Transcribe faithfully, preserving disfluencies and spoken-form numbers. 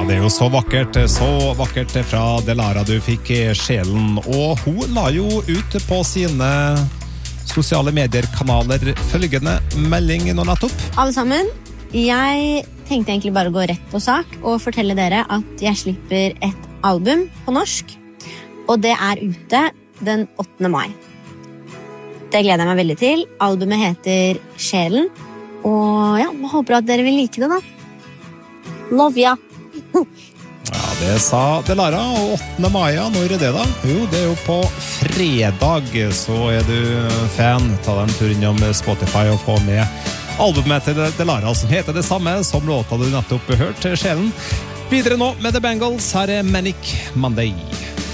Ja, det er jo så vakkert, så vakkert fra Delara du fikk i sjelen, og hun la jo ut på sine sosiale medier-kanaler følgende melding nå nettopp. Alle sammen, jeg tenkte egentlig bare å gå rett på sak og fortelle dere at jeg slipper et album på norsk, og det er ute den åttende mai. Det gleder jeg meg veldig til. Albumet heter Sjelen, og ja, jeg håper at dere vil like det da. Love ya! Ja, det sa Delara, og åttende mai, når er det da? Jo, det er jo på fredag, så er du fan, ta deg en tur innom Spotify og få med albumet til Delara, som heter det samme som låta du nettopp hørte, Sjelen. Videre nå med The Bangles, her er Manic Monday.